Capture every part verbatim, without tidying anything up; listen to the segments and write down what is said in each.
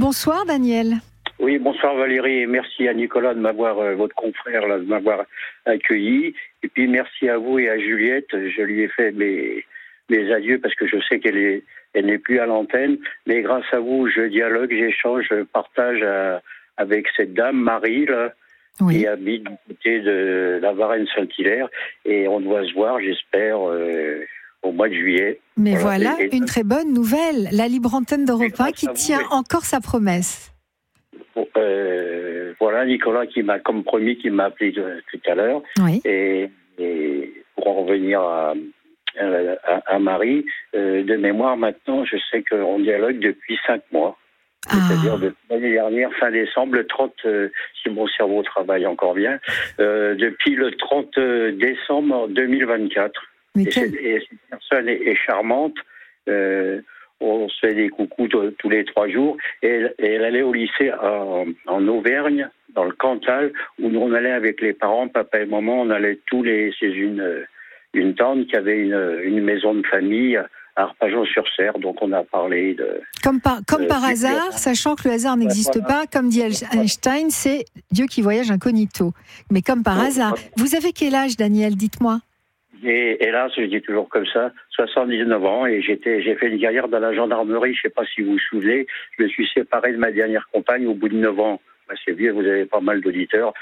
Bonsoir Daniel. Oui, bonsoir Valérie, et merci à Nicolas de m'avoir, euh, votre confrère, là, de m'avoir accueilli. Et puis merci à vous et à Juliette, je lui ai fait mes, mes adieux parce que je sais qu'elle est, elle n'est plus à l'antenne. Mais grâce à vous, je dialogue, j'échange, je partage à, avec cette dame, Marie, là, Oui. qui habite du côté de la Varenne-Saint-Hilaire. Et on doit se voir, j'espère, euh, au mois de juillet. Mais voilà, Et, et, une très bonne nouvelle. La libre antenne d'Europe un qui vous, tient oui. encore sa promesse. Euh, voilà, Nicolas qui m'a, comme promis, qui m'a appelé tout à l'heure. Oui. Et, et pour en revenir à, à, à Marie, euh, de mémoire maintenant, je sais qu'on dialogue depuis cinq mois. Ah. C'est-à-dire depuis l'année dernière, fin décembre, le trente, euh, si mon cerveau travaille encore bien, euh, depuis le trente décembre deux mille vingt-quatre. Mais et, quel... cette, et cette personne est, est charmante. Euh, on se fait des coucous t- tous les trois jours. Et elle, et elle allait au lycée en, en Auvergne, dans le Cantal, où nous on allait avec les parents, papa et maman, on allait tous les... C'est une, une tante qui avait une, une maison de famille à Arpajon-sur-Cère, donc on a parlé de... Comme par, comme euh, par hasard, de... sachant que le hasard n'existe voilà. pas, comme dit Einstein, c'est Dieu qui voyage incognito. Mais comme par Donc, hasard. voilà. Vous avez quel âge, Daniel? Dites-moi. Et hélas, je dis toujours comme ça, soixante-dix-neuf ans, et j'étais, j'ai fait une carrière dans la gendarmerie, je ne sais pas si vous vous souvenez, je me suis séparé de ma dernière compagne au bout de neuf ans. Ben, c'est vieux, vous avez pas mal d'auditeurs.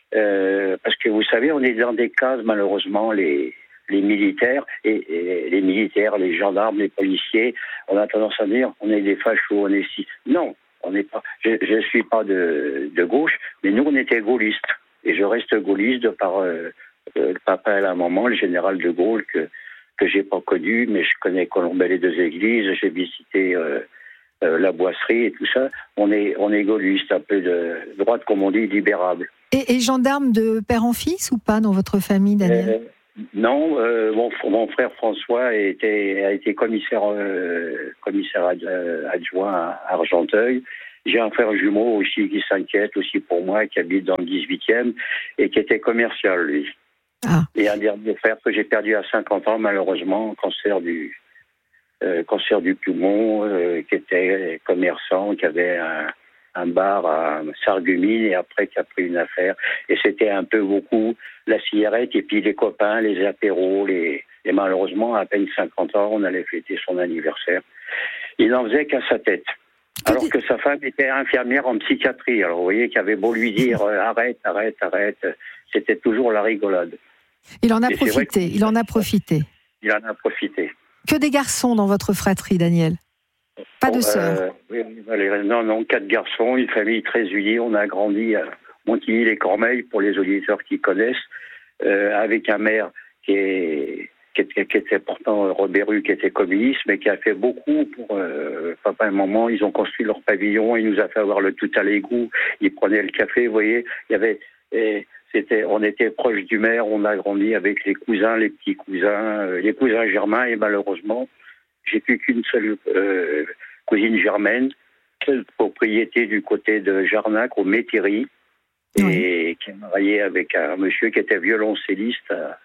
Euh, parce que vous savez, on est dans des cases, malheureusement, les, les militaires, et, et les militaires, les gendarmes, les policiers, on a tendance à dire, on est des fachos, on est si. Non, on n'est pas, je ne suis pas de, de gauche, mais nous, on était gaullistes. Et je reste gaulliste de par... Euh, Euh, le papa et la maman, le général de Gaulle, que, que j'ai pas connu, mais je connais Colombey les deux églises, j'ai visité euh, euh, la boisserie et tout ça. On est, on est gaulliste, un peu de droite, comme on dit, libérable. Et, et gendarme de père en fils ou pas dans votre famille, Daniel? euh, Non, euh, mon, mon frère François était, a été commissaire, euh, commissaire adjoint à Argenteuil. J'ai un frère jumeau aussi qui s'inquiète aussi pour moi, qui habite dans le dix-huitième et qui était commercial, lui. Ah. Et un dernier frère que j'ai perdu à cinquante ans, malheureusement, cancer du, euh, cancer du poumon, euh, qui était commerçant, qui avait un, un bar à Sarreguemines et après qui a pris une affaire. Et c'était un peu beaucoup la cigarette et puis les copains, les apéros. Les... Et malheureusement, à peine cinquante ans, on allait fêter son anniversaire. Il n'en faisait qu'à sa tête. Alors que sa femme était infirmière en psychiatrie. Alors vous voyez qu'il avait beau lui dire euh, arrête, arrête, arrête, c'était toujours la rigolade. Il en a Et profité, il en a profité. Il en a profité. Que des garçons dans votre fratrie, Daniel? Pas bon, de sœurs? euh, oui, Non, non, quatre garçons, une famille très unie. On a grandi à Montigny-les-Cormeilles, pour les auditeurs qui connaissent, euh, avec un maire qui est... Qui était, qui était pourtant Robert Hue, qui était communiste, mais qui a fait beaucoup pour euh, papa et maman. Ils ont construit leur pavillon, il nous a fait avoir le tout à l'égout, ils prenaient le café, vous voyez. Il y avait, et c'était, on était proche du maire, on a grandi avec les cousins, les petits cousins, euh, les cousins germains, et malheureusement, j'ai plus qu'une seule euh, cousine germaine, seule propriété du côté de Jarnac, au Métairie, et oui. Qui est mariée avec un monsieur qui était violoncelliste à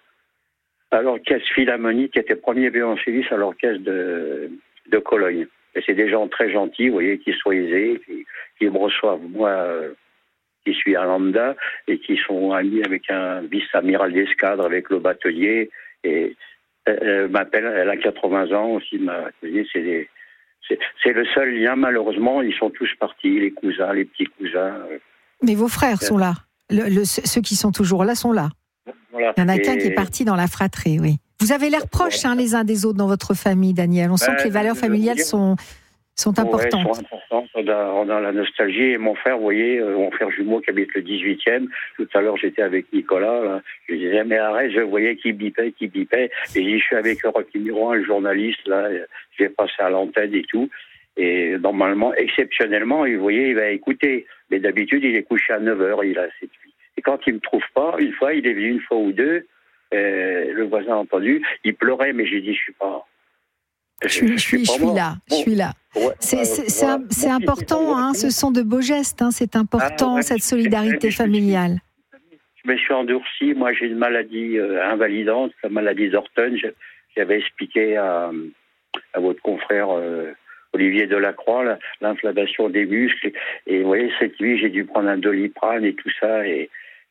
à l'orchestre philharmonique, qui était premier violoncelliste à l'orchestre de, de Cologne. Et c'est des gens très gentils, vous voyez, qui sont aisés, qui, qui me reçoivent, moi, euh, qui suis à lambda, et qui sont amis avec un vice-amiral d'escadre, avec le batelier, et elle m'appelle, elle a quatre-vingts ans aussi, ma cousine, c'est des, c'est, c'est le seul lien, malheureusement, ils sont tous partis, les cousins, les petits cousins. Mais vos frères sont là, le, le, ceux qui sont toujours là sont là. Voilà. Il y en a et... qu'un qui est parti dans la fratrie, oui. Vous avez l'air proches hein, les uns des autres dans votre famille, Daniel. On ben, sent que les valeurs familiales dire... sont, sont importantes. Ouais, sont importantes. On a, on a la nostalgie. Et mon frère, vous voyez, mon frère jumeau qui habite le dix-huitième, tout à l'heure j'étais avec Nicolas, là, je lui disais, mais arrête, je voyais qu'il bipait, qu'il bipait. Et je suis avec Rocky Miron, le journaliste, là, je vais passer à l'antenne et tout. Et normalement, exceptionnellement, vous voyez, il va écouter. Mais d'habitude, il est couché à neuf heures, il a cette nuit. Et quand il me trouve pas, une fois, il est venu une fois ou deux, euh, le voisin a entendu, il pleurait, mais j'ai dit, je suis pas. Je, je, je suis, je suis là, bon. je suis là. Ouais, c'est, ouais, c'est, c'est, voilà. c'est important, hein, ce sont de beaux gestes, hein, c'est important, ah, ouais, cette solidarité familiale. Je me suis endurci, moi j'ai une maladie euh, invalidante, la maladie d'Orton, j'avais expliqué à, à votre confrère euh, Olivier Delacroix, la, l'inflammation des muscles. Et, et vous voyez, cette nuit, j'ai dû prendre un Doliprane et tout ça. Et,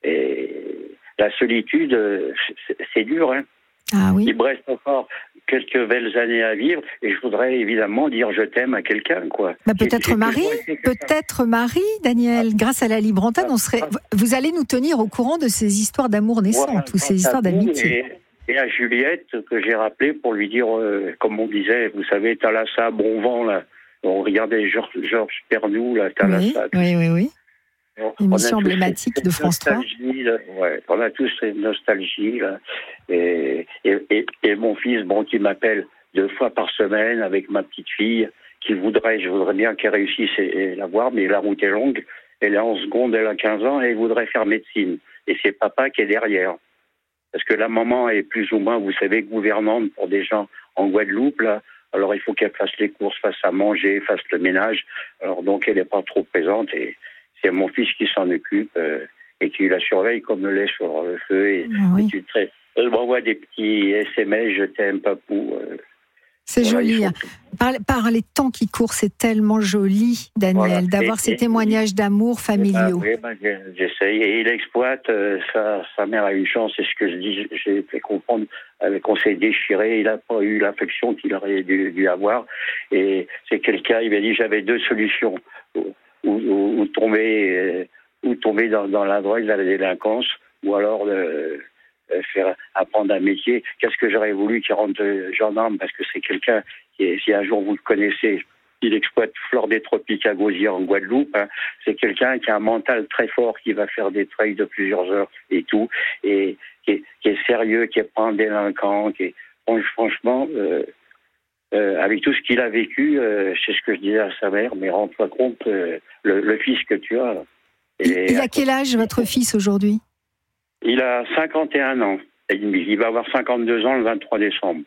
et la solitude, c'est, c'est dur, hein. Ah oui. Il me reste encore quelques belles années à vivre et je voudrais évidemment dire je t'aime à quelqu'un, quoi. Bah peut-être j'ai, j'ai Marie, peut-être Marie, Daniel. Ah. Grâce à la libre antenne, on serait. Vous allez nous tenir au courant de ces histoires d'amour naissantes, voilà, ou ces histoires d'amitié. Et, et à Juliette que j'ai rappelé pour lui dire, euh, comme on disait, vous savez, Thalassa, bon vent là. On regardait Georges, Georges Pernou là, Thalassa. Oui, oui, oui, oui. Émission emblématique de France trois. Là, ouais, on a tous cette nostalgie là. Et, et, et, et mon fils, bon, qui m'appelle deux fois par semaine avec ma petite fille, qui voudrait, je voudrais bien qu'elle réussisse et, et la voir, mais la route est longue. Elle est en seconde, elle a quinze ans et elle voudrait faire médecine. Et c'est papa qui est derrière. Parce que la maman est plus ou moins, vous savez, gouvernante pour des gens en Guadeloupe, là. Alors il faut qu'elle fasse les courses, fasse à manger, fasse le ménage. Alors donc elle n'est pas trop présente et c'est mon fils qui s'en occupe euh, et qui la surveille comme le lait sur le feu. Et, oui. et tu très, elle m'envoie des petits S M S, je t'aime, papou. Euh, c'est voilà, joli. Faut... Par, par les temps qui courent, c'est tellement joli, Daniel, voilà. d'avoir et, ces et, témoignages et, d'amour familiaux. Ben, oui, ben, j'essaye. Et il exploite. Euh, sa, sa mère a eu une chance, c'est ce que je dis. J'ai fait comprendre avec on s'est déchiré. Il n'a pas eu l'affection qu'il aurait dû, dû avoir. Et c'est quelqu'un, il m'a dit j'avais deux solutions. Ou, ou, ou tomber, euh, ou tomber dans, dans la drogue, dans la délinquance, ou alors euh, faire apprendre un métier. Qu'est-ce que j'aurais voulu qu'il rentre gendarme, parce que c'est quelqu'un qui, est, si un jour vous le connaissez, il exploite Flore des Tropiques à Gosier en Guadeloupe. Hein. C'est quelqu'un qui a un mental très fort, qui va faire des trails de plusieurs heures et tout, et qui est, qui est sérieux, qui est pas un délinquant, qui est franchement. Euh, Euh, avec tout ce qu'il a vécu, euh, c'est ce que je disais à sa mère, mais rends-toi compte, euh, le, le fils que tu as. Et il a quel âge, votre fils, aujourd'hui ? Il a cinquante et un ans. Il va avoir cinquante-deux ans le vingt-trois décembre.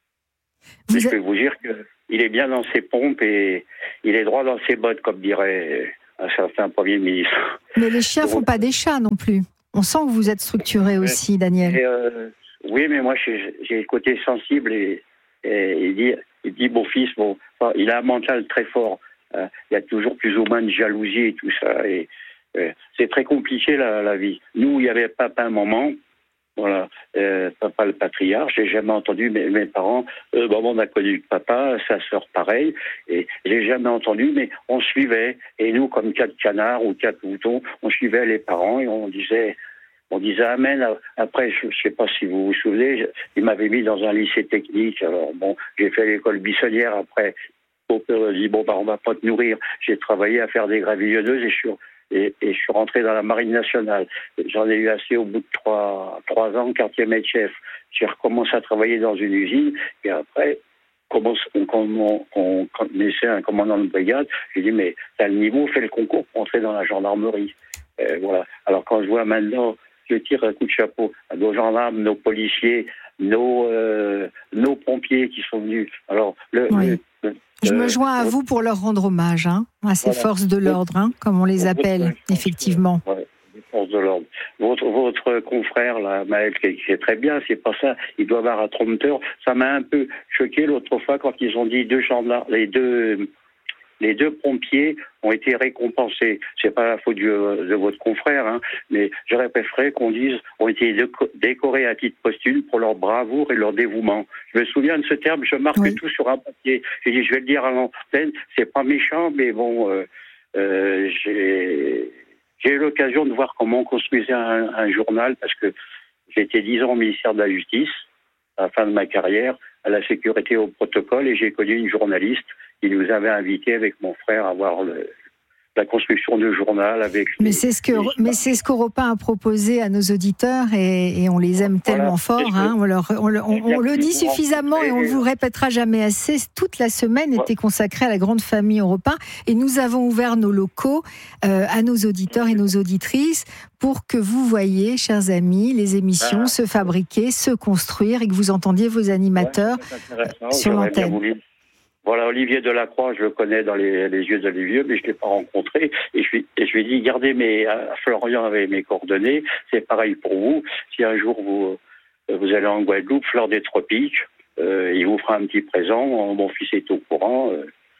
Vous je a... peux vous dire qu'il est bien dans ses pompes et il est droit dans ses bottes, comme dirait un certain Premier ministre. Mais les chiens ne font pas des chats non plus. On sent que vous êtes structuré aussi, Daniel. Et, euh, oui, mais moi, j'ai, j'ai le côté sensible et, et il dit... Il dit, mon fils, bon, enfin, il a un mental très fort. Euh, il y a toujours plus ou moins de jalousie et tout ça. Et euh, c'est très compliqué la, la vie. Nous, il y avait papa, maman, voilà, euh, papa le patriarche. J'ai jamais entendu mes, mes parents. Euh, bon, on a connu papa, sa sœur pareil. Et j'ai jamais entendu, mais on suivait. Et nous, comme quatre canards ou quatre moutons, on suivait les parents et on disait. On disait amen. Après, je ne sais pas si vous vous souvenez, il m'avait mis dans un lycée technique. Alors bon, j'ai fait l'école buissonnière. Après, mon père a dit bon bah on va pas te nourrir. J'ai travaillé à faire des gravillonneuses et je suis et, et je suis rentré dans la marine nationale. J'en ai eu assez au bout de trois trois ans, quartier maître chef. J'ai recommencé à travailler dans une usine et après. Comment on, on, on connaissait un commandant de brigade, j'ai dit mais t'as le niveau, fais le concours pour entrer dans la gendarmerie. Euh, voilà. Alors quand je vois maintenant. Je tire un coup de chapeau à nos gendarmes, nos policiers, nos, euh, nos pompiers qui sont venus. Alors, le, oui. le, le, Je me joins à euh, vous pour leur rendre hommage, hein, à ces voilà. forces de l'ordre, hein, comme on les appelle, votre, effectivement. Ouais, les forces de l'ordre. Votre, votre confrère, là, Maël, qui est très bien, c'est pas ça. Il doit avoir un trompeur. Ça m'a un peu choqué l'autre fois quand ils ont dit deux gendarmes, les deux. Les deux pompiers ont été récompensés. C'est pas la faute du, de votre confrère, hein, mais j'aurais préféré qu'on dise ont été décorés à titre posthume pour leur bravoure et leur dévouement. Je me souviens de ce terme, je marque oui. tout sur un papier. J'ai dit, je vais le dire à l'antenne, c'est pas méchant, mais bon, euh, euh, j'ai, j'ai eu l'occasion de voir comment on construisait un, un journal, parce que j'ai été dix ans au ministère de la Justice, à la fin de ma carrière, à la sécurité au protocole, et j'ai connu une journaliste qui nous avait invités avec mon frère à voir le, la construction du journal. Avec mais les, c'est ce que, mais c'est ce qu'Europe un a proposé à nos auditeurs et, et on les aime voilà, tellement fort. Hein, on, leur, on, on, on, on le dit suffisamment et on ne vous répétera jamais assez. Toute la semaine était consacrée à la grande famille Europe un et nous avons ouvert nos locaux euh, à nos auditeurs et nos auditrices pour que vous voyiez, chers amis, les émissions ah. se fabriquer, se construire et que vous entendiez vos animateurs ouais, sur l'antenne. Voilà, Olivier Delacroix, je le connais dans les, les yeux d'Olivier, mais je ne l'ai pas rencontré. Et je, et je lui ai dit, gardez mes, Florian avait mes coordonnées, c'est pareil pour vous. Si un jour vous, vous allez en Guadeloupe, Flore des Tropiques, euh, il vous fera un petit présent, mon fils est au courant. Euh,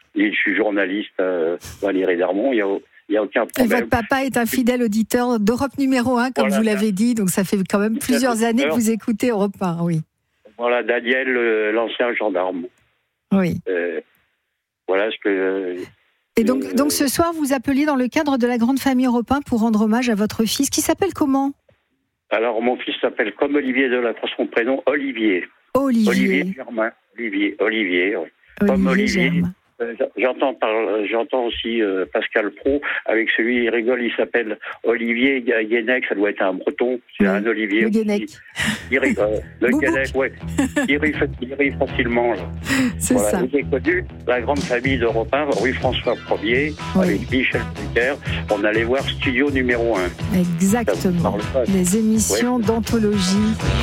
je suis journaliste, euh, Valérie Darmon, il y a Il n'y a aucun problème. Et votre papa est un fidèle auditeur d'Europe numéro un, comme voilà, vous l'avez dit, donc ça fait quand même plusieurs années que vous écoutez Europe un, oui. Voilà, Daniel, euh, l'ancien gendarme. Oui. Euh, voilà ce que... Euh, Et donc, euh, donc ce soir, vous appeliez dans le cadre de la grande famille Europe un pour rendre hommage à votre fils, qui s'appelle comment? Alors, mon fils s'appelle comme Olivier de la son prénom, Olivier. Olivier. Olivier Germain. Olivier, Olivier, oui. Olivier Comme Olivier. Germain. J'entends, par, j'entends aussi euh, Pascal Pro, avec celui, il rigole, il s'appelle Olivier Guénec, ça doit être un breton, c'est oui, un Olivier. Le Guénec. Il, il, euh, le Guénec, oui. Il rit, il rit facilement. Là. C'est voilà. ça. J'ai connu la grande famille d'Europe un, rue François Ier, oui. avec Michel Drucker. On allait voir Studio numéro un. Exactement. Les émissions oui. d'anthologie.